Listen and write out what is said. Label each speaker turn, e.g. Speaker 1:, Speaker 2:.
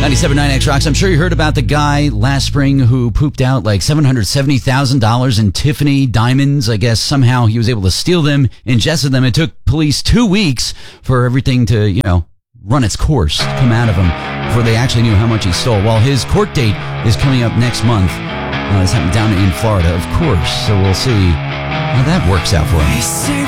Speaker 1: 97.9 X-Rocks. I'm sure you heard about the guy last spring who pooped out like $770,000 in Tiffany diamonds. I guess somehow he was able to steal them, ingested them. It took police 2 weeks for everything to, run its course, come out of him before they actually knew how much he stole. Well, his court date is coming up next month. It's happening down in Florida, of course. So we'll see how that works out for him.